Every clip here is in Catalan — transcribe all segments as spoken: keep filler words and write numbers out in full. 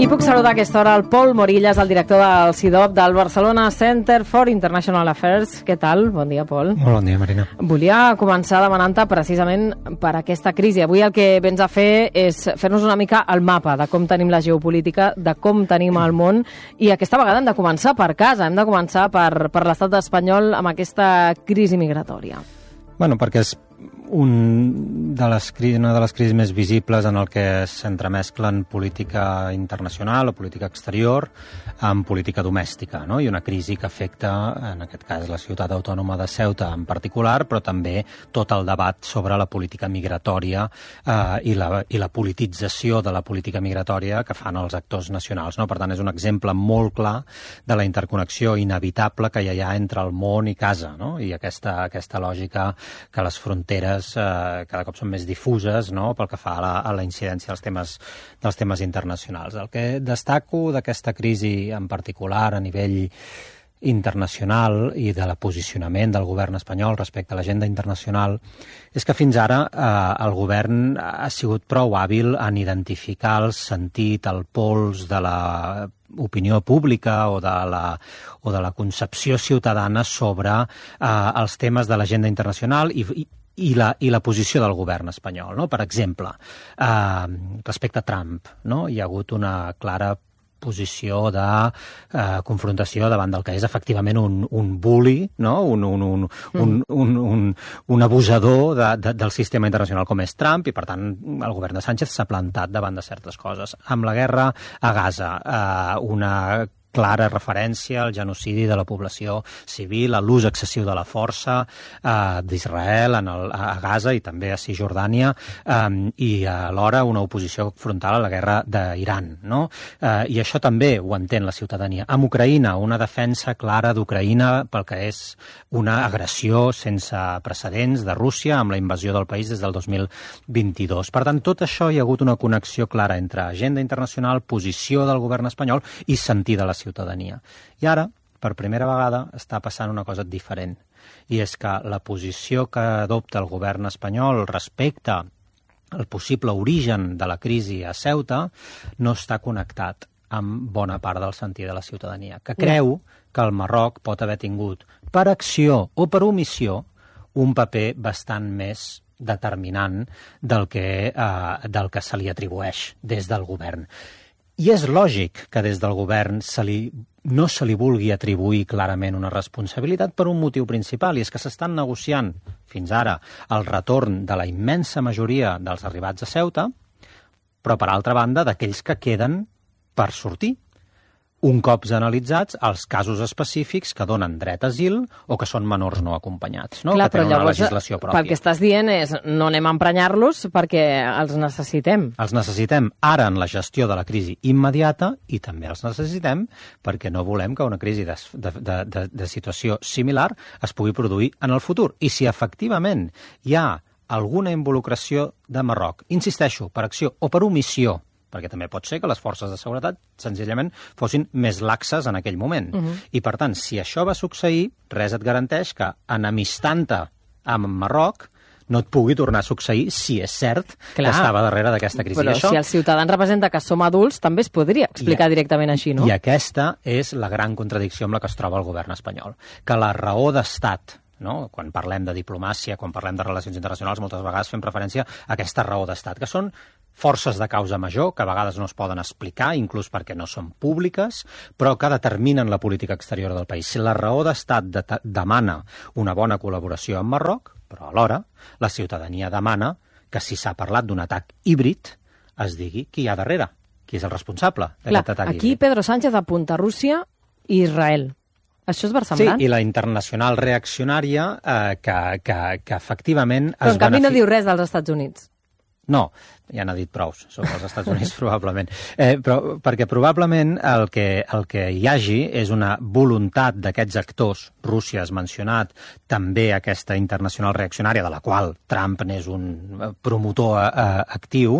I puc saludar a aquesta hora el Pol Morillas, el director del C I D O P, del Barcelona Center for International Affairs. Què tal? Bon dia, Pol. Molt bon dia, Marina. Volia començar demanant-te precisament per aquesta crisi. Avui el que vens a fer és fer-nos una mica el mapa de com tenim la geopolítica, de com tenim el món, i aquesta vegada hem de començar per casa, hem de començar per, per l'estat espanyol amb aquesta crisi migratòria. Bueno, perquè és un de les, una de les crisis més visibles en el que s'entremesclen política internacional o política exterior amb política domèstica, no? I una crisi que afecta, en aquest cas, la ciutat autònoma de Ceuta en particular, però també tot el debat sobre la política migratòria eh, i, la, i la politització de la política migratòria que fan els actors nacionals, no? Per tant, és un exemple molt clar de la interconnexió inevitable que hi ha entre el món i casa, no? I aquesta, aquesta lògica que les fronteres eh, cada cop són més difuses, no? Pel que fa a la, a la incidència dels temes, dels temes internacionals. El que destaco d'aquesta crisi en particular a nivell internacional i de la posicionament del govern espanyol respecte a l'agenda internacional és que fins ara eh, el govern ha sigut prou hàbil en identificar el sentit, el pols de la opinió pública o de la, o de la concepció ciutadana sobre eh, els temes de l'agenda internacional i, i I la, i la posició del govern espanyol, no? Per exemple, eh, respecte a Trump, no? Hi ha hagut una clara posició de eh, confrontació davant del que és efectivament un, un bully, no? un, un, un, un, un, un, un abusador de, de, del sistema internacional com és Trump, i per tant el govern de Sánchez s'ha plantat davant de certes coses. Amb la guerra a Gaza, eh, una clara referència al genocidi de la població civil, a l'ús excessiu de la força eh, d'Israel en el, a Gaza i també a Cisjordània, eh, i alhora una oposició frontal a la guerra d'Iran, no? Eh, I això també ho entén la ciutadania. Amb Ucraïna, una defensa clara d'Ucraïna pel que és una agressió sense precedents de Rússia amb la invasió del país des del dos mil vint-i-dos. Per tant, tot això hi ha hagut una connexió clara entre agenda internacional, posició del govern espanyol i sentir de la ciutadania. I ara, per primera vegada, està passant una cosa diferent, i és que la posició que adopta el govern espanyol respecte al possible origen de la crisi a Ceuta no està connectat amb bona part del sentir de la ciutadania, que creu que el Marroc pot haver tingut, per acció o per omissió, un paper bastant més determinant del que, eh, del que se li atribueix des del govern. I és lògic que des del govern se li, no se li vulgui atribuir clarament una responsabilitat per un motiu principal, i és que s'estan negociant fins ara el retorn de la immensa majoria dels arribats a Ceuta, però per altra banda d'aquells que queden per sortir, un cop analitzats els casos específics que donen dret a asil o que són menors no acompanyats, no? Clar, que tenen però llavors, una legislació pròpia. Pel que estàs dient és no anem a emprenyar-los perquè els necessitem. Els necessitem ara en la gestió de la crisi immediata i també els necessitem perquè no volem que una crisi de, de, de, de, de situació similar es pugui produir en el futur. I si efectivament hi ha alguna involucració de Marroc, insisteixo, per acció o per omissió, perquè també pot ser que les forces de seguretat senzillament fossin més laxes en aquell moment. Uh-huh. I, per tant, si això va succeir, res et garanteix que, enemistant-te amb Marroc, no et pugui tornar a succeir si és cert Clar. que estava darrere d'aquesta crisi. Però I això... si els ciutadans representa que som adults, també es podria explicar I, directament així, no? I aquesta és la gran contradicció amb la que es troba el govern espanyol. Que la raó d'estat, no? Quan parlem de diplomàcia, quan parlem de relacions internacionals, moltes vegades fem referència a aquesta raó d'estat, que són forces de causa major, que a vegades no es poden explicar, inclús perquè no són públiques, però que determinen la política exterior del país. Si la raó d'estat de demana una bona col·laboració amb Marroc, però alhora la ciutadania demana que si s'ha parlat d'un atac híbrid es digui qui hi ha darrere, qui és el responsable d'aquest atac aquí híbrid. Pedro Sánchez apunta Rússia i Israel. Això és versemblant? Sí, i la internacional reaccionària eh, que, que, que efectivament... Però en canvi benefic... no diu res dels Estats Units. No, ja n'ha dit prous sobre els Estats Units, probablement. Eh, però, perquè probablement el que, el que hi hagi és una voluntat d'aquests actors, Rússia has mencionat, també aquesta internacional reaccionària, de la qual Trump n'és un promotor eh, actiu,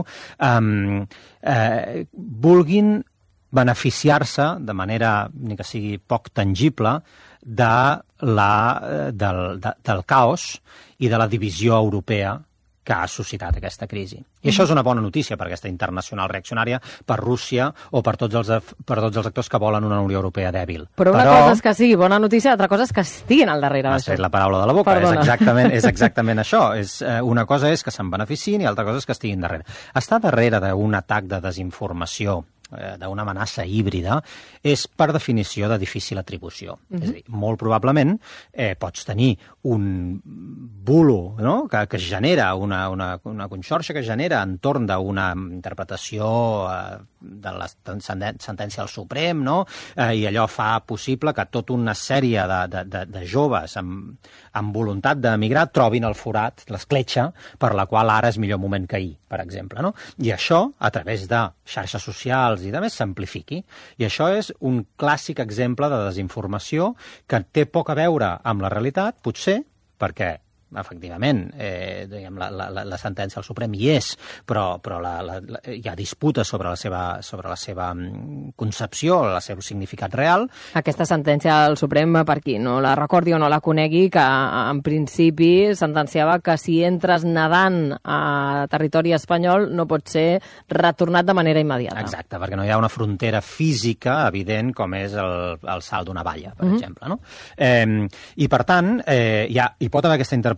eh, eh, vulguin beneficiar-se de manera, ni que sigui poc tangible, de la, del, de, del caos i de la divisió europea que ha suscitat aquesta crisi. I això és una bona notícia per aquesta internacional reaccionària, per Rússia o per tots els, per tots els actors que volen una Unió Europea dèbil. Però una Però... cosa és que sigui bona notícia, l'altra cosa és que estiguin al darrere d'això. M'has tret la paraula de la boca, és exactament, és exactament això. És, eh, una cosa és que se'n beneficiïn i l'altra cosa és que estiguin darrere. Estar darrere d'un atac de desinformació, d'una amenaça híbrida, és per definició de difícil atribució. Uh-huh. És a dir, molt probablement eh, pots tenir un bulo, no?, que, que genera una, una, una conxorxa que genera entorn d'una interpretació eh, de la sentència del Suprem, no?, eh, i allò fa possible que tota una sèrie de, de, de, de joves amb, amb voluntat d'emigrar trobin el forat, l'escletxa, per la qual ara és millor moment que ahir, per exemple, no? I això, a través de xarxes socials i de més, s'amplifiqui. I això és un clàssic exemple de desinformació que té poc a veure amb la realitat, potser perquè efectivament, eh, diguem, la, la, la sentència del Suprem hi és, però, però la, la, la, hi ha disputa sobre la seva, sobre la seva concepció, el seu significat real. Aquesta sentència del Suprem, per qui no la recordi o no la conegui, que en principi sentenciava que si entres nedant a territori espanyol no pot ser retornat de manera immediata. Exacte, perquè no hi ha una frontera física evident com és el, el salt d'una valla, per mm-hmm. exemple. No? Eh, I per tant, eh, hi, ha, hi pot haver aquesta interpretació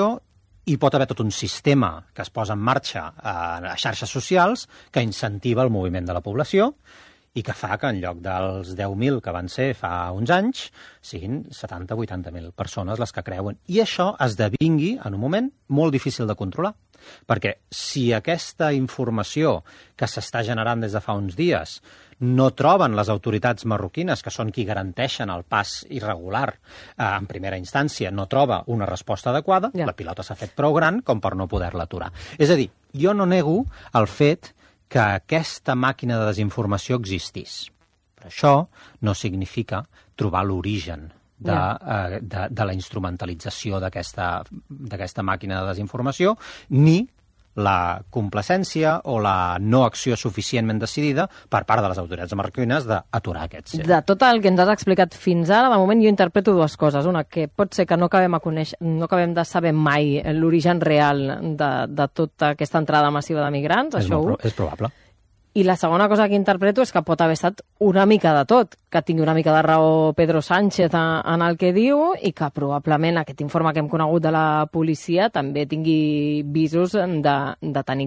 hi pot haver tot un sistema que es posa en marxa a xarxes socials que incentiva el moviment de la població i que fa que en lloc dels deu mil que van ser fa uns anys siguin setanta o vuitanta mil persones les que creuen. I això esdevingui en un moment molt difícil de controlar. Perquè si aquesta informació que s'està generant des de fa uns dies no troben les autoritats marroquines, que són qui garanteixen el pas irregular eh, en primera instància, no troba una resposta adequada, ja. La pilota s'ha fet prou gran com per no poder-la aturar. És a dir, jo no nego el fet que aquesta màquina de desinformació existís. Però això no significa trobar l'origen de, ja. eh, de, de la instrumentalització d'aquesta màquina de desinformació, ni la complacència o la no acció suficientment decidida per part de les autoritats marroquines d'aturar aquests. De tot el que ens has explicat fins ara, de moment jo interpreto dues coses. Una, que pot ser que no acabem, a conèixer, no acabem de saber mai l'origen real de, de tota aquesta entrada massiva de migrants. És, això molt, és probable. I la segona cosa que interpreto és que pot haver estat una mica de tot, que tingui una mica de raó Pedro Sánchez en el que diu i que probablement aquest informe que hem conegut de la policia també tingui visos de, de tenir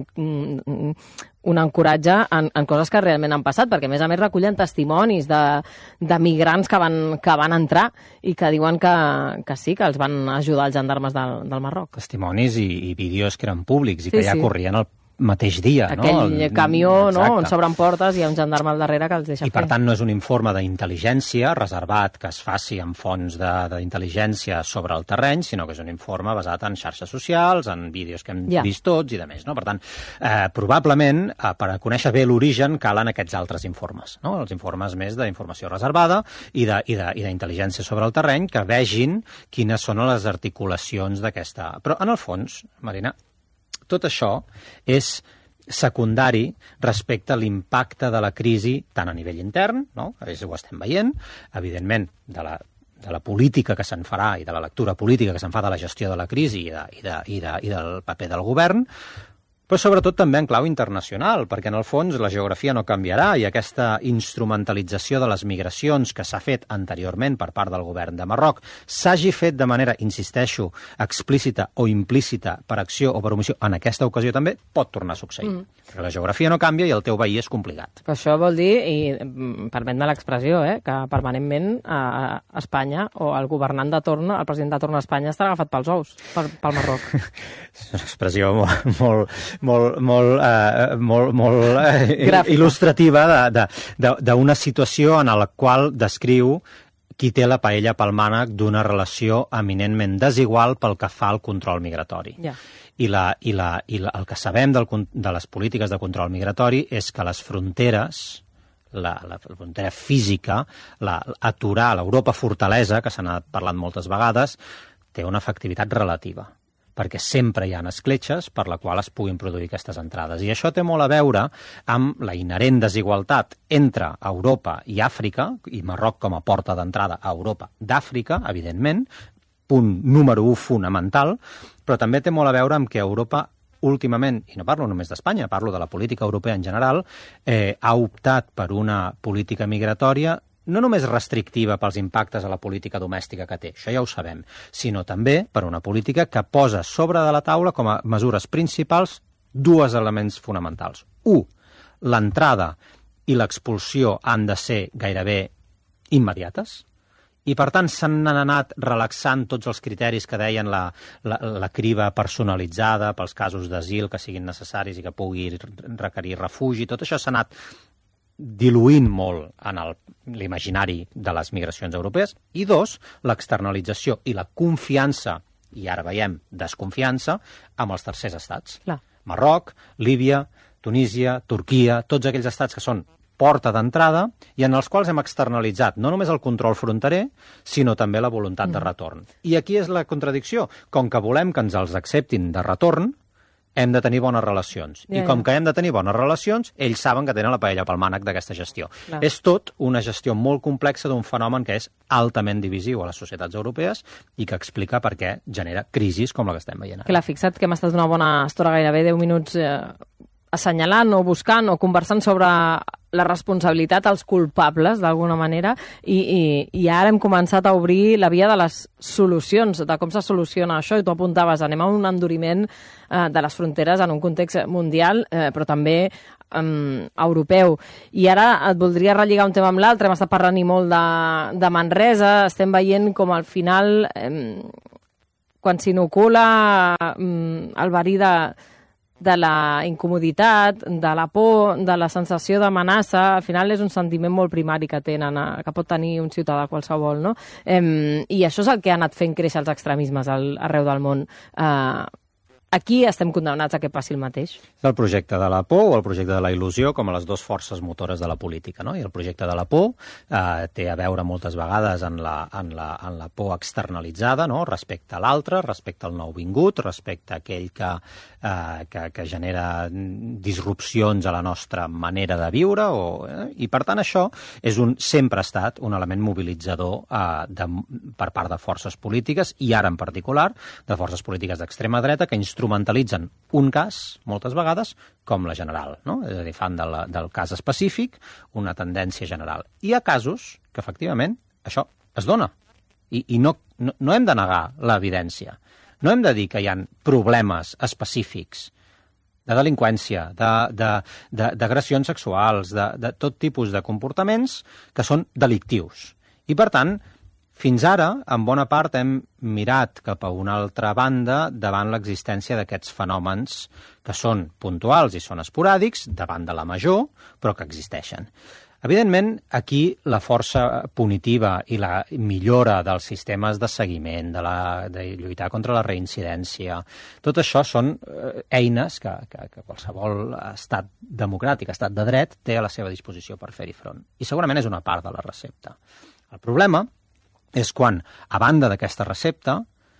un ancoratge en, en coses que realment han passat, perquè a més a més recullen testimonis de, de migrants que van, que van entrar i que diuen que, que sí, que els van ajudar els gendarmes del, del Marroc. Testimonis i, i vídeos que eren públics i que sí, ja sí. corrien al mateix dia. Aquell no? camió, no? On s'obren portes i hi ha un gendarme al darrere que els deixa I per fer. Tant no és un informe d'intel·ligència reservat que es faci amb fons d'intel·ligència sobre el terreny, sinó que és un informe basat en xarxes socials, en vídeos que hem ja. vist tots i de més. No? Per tant, eh, probablement, eh, per conèixer bé l'origen, calen aquests altres informes. No? Els informes més d'informació reservada i d'intel·ligència sobre el terreny que vegin quines són les articulacions d'aquesta... Però, en el fons, Marina, tot això és secundari respecte a l'impacte de la crisi tant a nivell intern, no? Ho estem veient, evidentment, de la, de la política que se'n farà i de la lectura política que se'n fa de la gestió de la crisi i, de, i, de, i, de, i del paper del govern, però sobretot també en clau internacional, perquè en el fons la geografia no canviarà i aquesta instrumentalització de les migracions que s'ha fet anteriorment per part del govern de Marroc s'hagi fet de manera, insisteixo, explícita o implícita per acció o per omissió, en aquesta ocasió també pot tornar a succeir. Mm. Perquè la geografia no canvia i el teu veí és complicat. Però això vol dir, i permet-me l'expressió, eh, que permanentment a Espanya o el governant de torn, el president de torn a Espanya estarà agafat pels ous, pel, pel Marroc. És una expressió molt... molt molt, molt, eh, molt, molt eh, il·lustrativa d'una situació en la qual descriu qui té la paella pel mànec d'una relació eminentment desigual pel que fa al control migratori. Yeah. I, la, i, la, i la, el que sabem del, de les polítiques de control migratori és que les fronteres, la, la frontera física, la, aturar l'Europa fortalesa, que se n'ha parlat moltes vegades, té una efectivitat relativa, perquè sempre hi ha escletxes per la qual es puguin produir aquestes entrades. I això té molt a veure amb la inherent desigualtat entre Europa i Àfrica, i Marroc com a porta d'entrada a Europa d'Àfrica, evidentment, punt número un fonamental, però també té molt a veure amb que Europa últimament, i no parlo només d'Espanya, parlo de la política europea en general, eh, ha optat per una política migratòria no només restrictiva pels impactes a la política domèstica que té, això ja ho sabem, sinó també per una política que posa sobre de la taula com a mesures principals dos elements fonamentals. Un, l'entrada i l'expulsió han de ser gairebé immediates, i per tant s'han anat relaxant tots els criteris que deien la, la, la criba personalitzada pels casos d'asil que siguin necessaris i que pugui requerir refugi. Tot això s'ha anat diluint molt en l'imaginari de les migracions europees. I dos, l'externalització i la confiança, i ara veiem desconfiança, amb els tercers estats. Clar. Marroc, Líbia, Tunísia, Turquia, tots aquells estats que són porta d'entrada i en els quals hem externalitzat no només el control fronterer, sinó també la voluntat mm. de retorn. I aquí és la contradicció. Com que volem que ens els acceptin de retorn, hem de tenir bones relacions. Yeah, I com yeah. que hem de tenir bones relacions, ells saben que tenen la paella pel mànec d'aquesta gestió. Clar. És tot una gestió molt complexa d'un fenomen que és altament divisiu a les societats europees i que explica per què genera crisis com la que estem veient ara. Clar, fixa't que hem estat una bona estona, gairebé deu minuts, eh, assenyalant o buscant o conversant sobre la responsabilitat als culpables, d'alguna manera, i, i, i ara hem començat a obrir la via de les solucions, de com se soluciona això, i tu apuntaves, anem a un enduriment eh, de les fronteres en un context mundial, eh, però també eh, europeu. I ara et voldria relligar un tema amb l'altre, hem estat parlant i molt de, de Manresa, estem veient com al final, eh, quan s'inocula eh, el verí de de la incomoditat, de la por, de la sensació d'amenaça, al final és un sentiment molt primari que tenen, que pot tenir un ciutadà qualsevol, no? Eh, I això és el que ha anat fent créixer els extremismes al, arreu del món. Eh, aquí estem condemnats a que passi el mateix. El projecte de la por o el projecte de la il·lusió com a les dues forces motores de la política, no? I el projecte de la por eh, té a veure moltes vegades en la, en la, en la por externalitzada, no? Respecte a l'altre, respecte al nouvingut, respecte a aquell que, eh, que, que genera disrupcions a la nostra manera de viure, o, eh? I per tant això és un, sempre ha estat un element mobilitzador eh, de, per part de forces polítiques, i ara en particular de forces polítiques d'extrema dreta que instrumentalitzen un cas, moltes vegades, com la general, no? És a dir, fan de la, del cas específic una tendència general. Hi ha casos que, efectivament, això es dona. I, i no, no, no hem de negar l'evidència. No hem de dir que hi ha problemes específics de delinqüència, d'agressions sexuals, de, de tot tipus de comportaments que són delictius. I, per tant, fins ara, en bona part, hem mirat cap a una altra banda davant l'existència d'aquests fenòmens que són puntuals i són esporàdics, davant de la major, però que existeixen. Evidentment, aquí la força punitiva i la millora dels sistemes de seguiment, de, la, de lluitar contra la reincidència, tot això són eines que, que, que qualsevol estat democràtic, estat de dret, té a la seva disposició per fer-hi front. I segurament és una part de la recepta. El problema és quan, a banda d'aquesta recepta,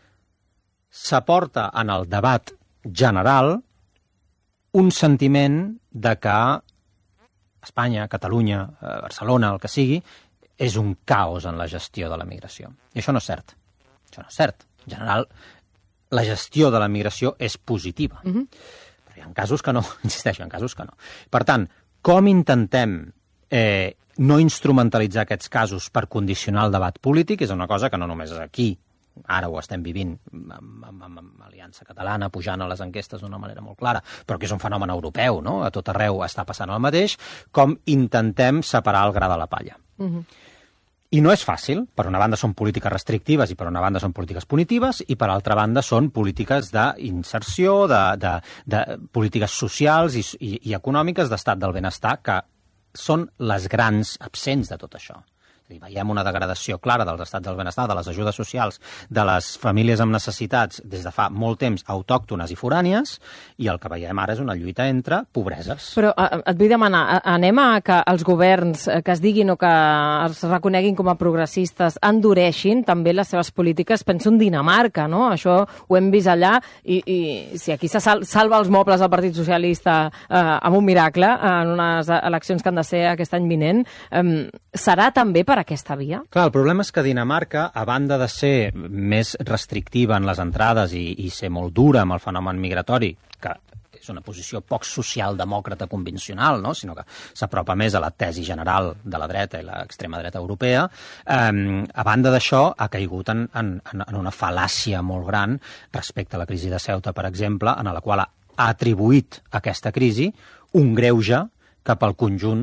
s'aporta en el debat general un sentiment de que Espanya, Catalunya, Barcelona, el que sigui, és un caos en la gestió de la migració. I això no és cert. Això no és cert. En general, la gestió de la migració és positiva. Mm-hmm. Però hi ha casos que no, insisteixo, hi ha casos que no. Per tant, com intentem eh, no instrumentalitzar aquests casos per condicionar el debat polític és una cosa que no només aquí, ara ho estem vivint amb, amb, amb Aliança Catalana, pujant a les enquestes d'una manera molt clara, però que és un fenomen europeu, no? A tot arreu està passant el mateix, com intentem separar el gra de la palla. Uh-huh. I no és fàcil. Per una banda són polítiques restrictives i per una banda són polítiques punitives i per altra banda són polítiques d'inserció, de, de, de polítiques socials i, i, i econòmiques d'estat del benestar que són les grans absents de tot això. Veiem una degradació clara dels estats del benestar, de les ajudes socials, de les famílies amb necessitats des de fa molt temps autòctones i forànies, i el que veiem ara és una lluita entre pobreses. Però et vull demanar, anem a que els governs que es diguin o que es reconeguin com a progressistes endureixin també les seves polítiques. Penso en Dinamarca, no? Això ho hem vist allà, i, i si aquí se sal, salva els mobles del Partit Socialista eh, amb un miracle en unes eleccions que han de ser aquest any vinent, eh, serà també per per aquesta via? Clar, el problema és que Dinamarca, a banda de ser més restrictiva en les entrades i, i ser molt dura amb el fenomen migratori, que és una posició poc socialdemòcrata convencional, no? Sinó que s'apropa més a la tesi general de la dreta i l'extrema dreta europea, eh, a banda d'això ha caigut en, en, en una fal·làcia molt gran respecte a la crisi de Ceuta, per exemple, en la qual ha atribuït a aquesta crisi un greuge cap al conjunt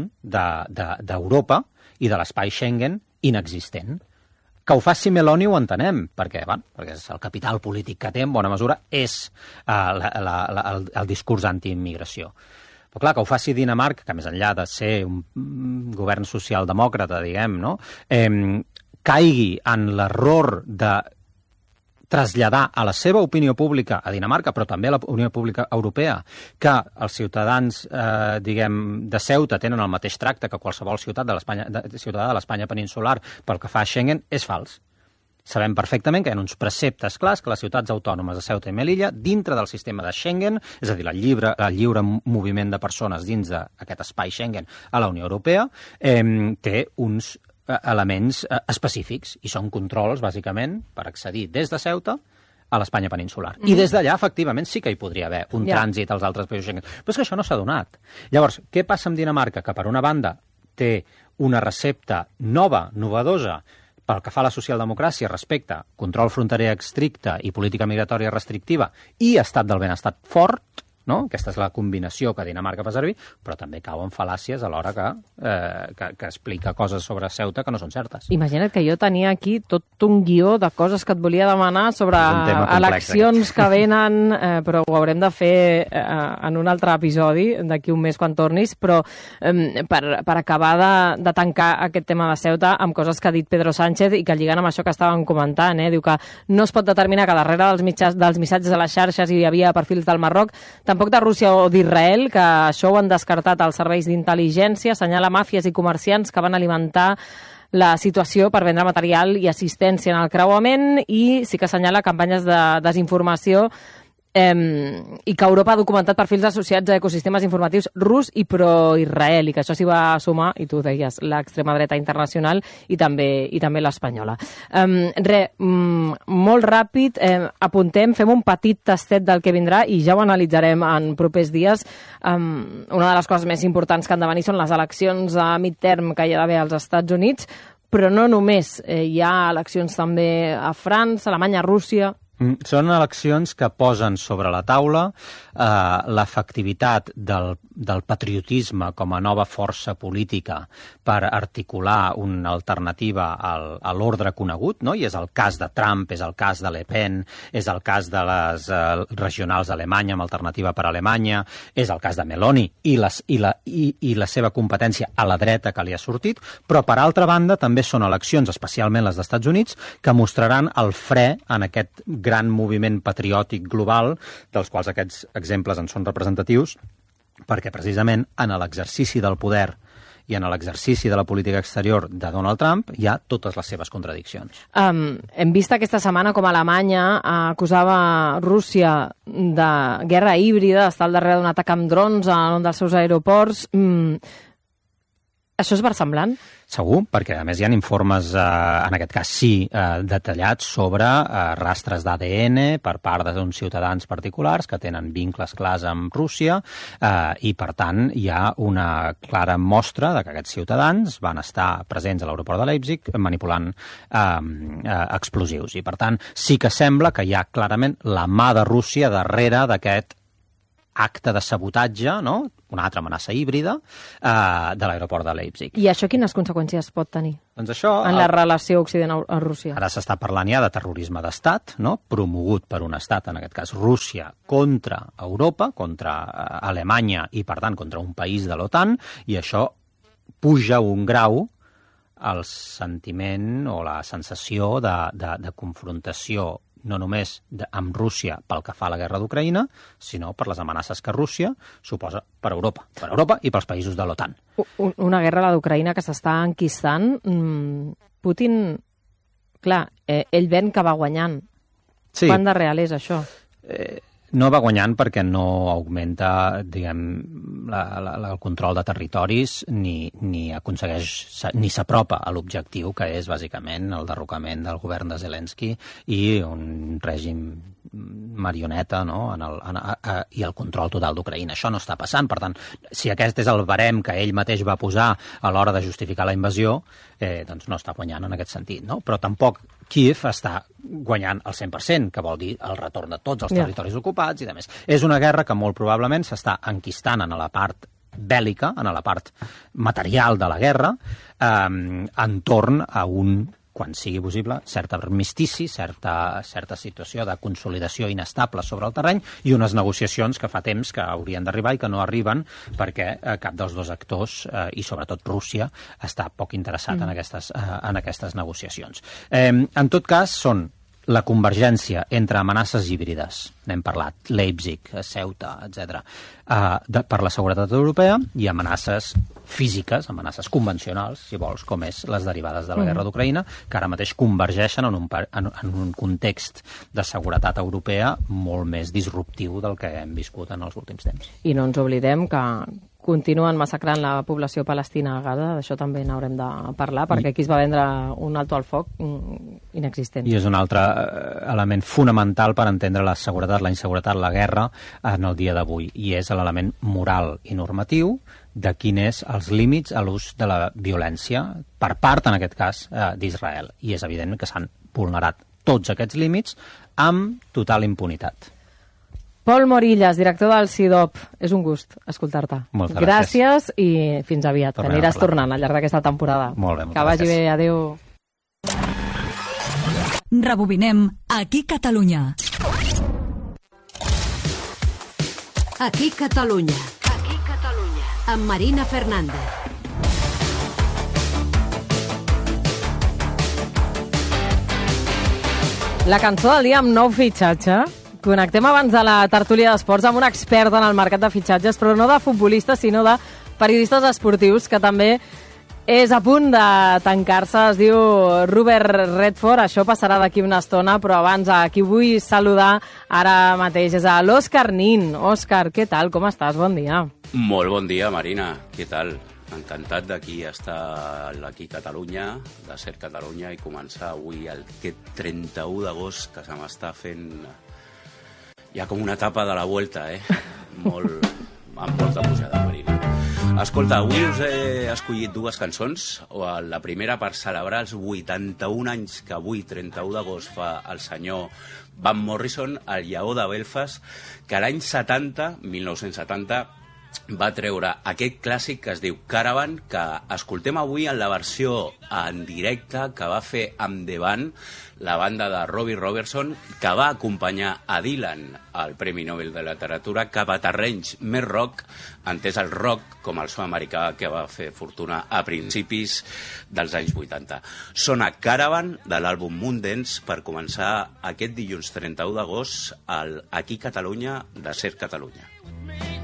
d'Europa de, de, i de l'espai Schengen inexistent. Que ho faci Meloni ho entenem, perquè, bueno, perquè és el capital polític que té, en bona mesura, és uh, la, la, la, el, el discurs antiimmigració. Però clar, que ho faci Dinamarca, que més enllà de ser un govern socialdemòcrata, diguem, no? eh, caigui en l'error de traslladar a la seva opinió pública a Dinamarca, però també a l'opinió pública europea, que els ciutadans, eh, diguem, de Ceuta tenen el mateix tracte que qualsevol ciutat de l'Espanya, de, ciutadà de l'Espanya peninsular pel que fa a Schengen, és fals. Sabem perfectament que hi ha uns preceptes clars que les ciutats autònomes de Ceuta i Melilla, dintre del sistema de Schengen, és a dir, el lliure, el lliure moviment de persones dins d'aquest espai Schengen a la Unió Europea, eh, té uns elements específics, i són controls, bàsicament, per accedir des de Ceuta a l'Espanya peninsular. Mm. I des d'allà, efectivament, sí que hi podria haver un yeah. trànsit als altres països Schengen. Però és que això no s'ha donat. Llavors, què passa amb Dinamarca? Que, per una banda, té una recepta nova, novedosa, pel que fa a la socialdemocràcia respecte a control fronterer estricte i política migratòria restrictiva i estat del benestar fort, no? Aquesta és la combinació que Dinamarca fa servir, però també cau en fal·làcies a l'hora que, eh, que, que explica coses sobre Ceuta que no són certes. Imagina't que jo tenia aquí tot un guió de coses que et volia demanar sobre eleccions que venen, eh, però ho haurem de fer eh, en un altre episodi d'aquí un mes quan tornis, però eh, per, per acabar de, de tancar aquest tema de Ceuta amb coses que ha dit Pedro Sánchez i que lligant amb això que estàvem comentant, eh, diu que no es pot determinar que darrere dels, mitjans, dels missatges a les xarxes hi havia perfils del Marroc, tampoc de Rússia o d'Israel, que això ho han descartat els serveis d'intel·ligència, assenyala màfies i comerciants que van alimentar la situació per vendre material i assistència en el creuament, i sí que assenyala campanyes de desinformació eh, i que Europa ha documentat perfils associats a ecosistemes informatius rus i pro-Israel, i que això s'hi va sumar, i tu deies, l'extrema dreta internacional i també i també l'espanyola. Eh, re, mm, molt ràpid, eh, apuntem, fem un petit tastet del que vindrà i ja ho analitzarem en propers dies. Eh, una de les coses més importants que han de venir són les eleccions a midterm que hi ha d'haver als Estats Units, però no només, eh, hi ha eleccions també a França, Alemanya, Rússia. Són eleccions que posen sobre la taula eh, l'efectivitat del, del patriotisme com a nova força política per articular una alternativa al, a l'ordre conegut, no? I és el cas de Trump, és el cas de Le Pen, és el cas de les eh, regionals d'Alemanya amb alternativa per a Alemanya, és el cas de Meloni i, les, i, la, i, i la seva competència a la dreta que li ha sortit, però per altra banda també són eleccions, especialment les dels Estats Units, que mostraran el fre en aquest gran moviment patriòtic global, dels quals aquests exemples en són representatius, perquè precisament en l'exercici del poder i en l'exercici de la política exterior de Donald Trump hi ha totes les seves contradiccions. Um, hem vist aquesta setmana com Alemanya acusava Rússia de guerra híbrida, d'estar al darrere d'un atac amb drons en un dels seus aeroports. Mm. Això és versemblant? Segur, perquè a més hi ha informes, eh, en aquest cas sí, eh, detallats sobre eh, rastres d'A D N per part d'uns ciutadans particulars que tenen vincles clars amb Rússia eh, i, per tant, hi ha una clara mostra de que aquests ciutadans van estar presents a l'aeroport de Leipzig manipulant eh, eh, explosius. I, per tant, sí que sembla que hi ha clarament la mà de Rússia darrere d'aquest acte de sabotatge, no? Una altra amenaça híbrida eh, de l'aeroport de Leipzig. I això quines conseqüències pot tenir? Doncs això, en la relació Occident-Rússia? Ara s'està parlant ja de terrorisme d'estat, no? Promogut per un estat, en aquest cas Rússia, contra Europa, contra eh, Alemanya i, per tant, contra un país de l'OTAN, i això puja un grau al sentiment o la sensació de, de, de confrontació no només de, amb Rússia pel que fa a la guerra d'Ucraïna, sinó per les amenaces que Rússia suposa per Europa, per Europa i pels països de l'OTAN. Una guerra, la d'Ucraïna, que s'està enquistant. Putin, clar, eh, ell ven que va guanyant. Sí. Quant de real és això? Eh, no va guanyant perquè no augmenta, diguem, la, la, la, el control de territoris ni, ni aconsegueix, ni s'apropa a l'objectiu que és, bàsicament, el derrocament del govern de Zelensky i un règim marioneta, no? en el, en, a, a, i el control total d'Ucraïna. Això no està passant. Per tant, si aquest és el barem que ell mateix va posar a l'hora de justificar la invasió, eh, doncs no està guanyant en aquest sentit. No? Però tampoc Kíev està guanyant al cent per cent, que vol dir el retorn de tots els territoris yeah. ocupats i demés. És una guerra que molt probablement s'està enquistant en la part bèl·lica, en la part material de la guerra, eh, entorn a un, quan sigui possible, cert armistici, certa, certa situació de consolidació inestable sobre el terreny i unes negociacions que fa temps que haurien d'arribar i que no arriben perquè eh, cap dels dos actors, eh, i sobretot Rússia, està poc interessat mm. en, aquestes, eh, en aquestes negociacions. Eh, en tot cas, són la convergència entre amenaces híbrides, n'hem parlat, Leipzig, Ceuta, etcètera, eh, per la seguretat europea i amenaces físiques, amenaces convencionals, si vols, com és les derivades de la guerra d'Ucraïna, que ara mateix convergeixen en un, en, en un context de seguretat europea molt més disruptiu del que hem viscut en els últims temps. I no ens oblidem que continuen massacrant la població palestina a Gaza, d'això també n'haurem de parlar, perquè aquí es va vendre un alto al foc inexistent. I és un altre element fonamental per entendre la seguretat, la inseguretat, la guerra en el dia d'avui, i és l'element moral i normatiu de quin és els límits a l'ús de la violència per part, en aquest cas, d'Israel. I és evident que s'han vulnerat tots aquests límits amb total impunitat. Pol Morillas, director del C I D O P. És un gust escoltar-te. Moltes gràcies. Gràcies i fins aviat. Tornem T'aniràs tornant al llarg d'aquesta temporada. Molt bé, moltes que vagi gràcies. bé, adéu. Rebobinem Aquí Catalunya. Aquí Catalunya. Aquí Catalunya. Amb Marina Fernández. La cançó del dia amb nou fitxatge. Connectem abans de la tertúlia d'esports amb un expert en el mercat de fitxatges, però no de futbolistes, sinó de periodistes esportius, que també és a punt de tancar-se. Es diu Robert Redford. Això passarà d'aquí una estona, però abans a qui vull saludar ara mateix és a l'Òscar Nin. Òscar, què tal? Com estàs? Bon dia. Molt bon dia, Marina. Què tal? Encantat d'aquí estar aquí a Catalunya, de ser Catalunya, i començar avui aquest trenta-u d'agost, que se m'està fent ja com una etapa de la Vuelta, eh? Molt, amb molta pujada, Marina. Escolta, avui us he escollit dues cançons. La primera per celebrar els vuitanta-un anys que avui, trenta-u d'agost, fa el senyor Van Morrison, el lleó de Belfast, que l'any setanta, mil nou-cents setanta, va treure aquest clàssic que es diu Caravan, que escoltem avui en la versió en directe que va fer amb The Band, la banda de Robbie Robertson, que va acompanyar a Dylan al Premi Nobel de Literatura cap a terrenys més rock, entès el rock com el so americà que va fer fortuna a principis dels anys vuitanta. Sona Caravan de l'àlbum Moondance per començar aquest dilluns trenta-u d'agost al Aquí Catalunya de Ser Catalunya.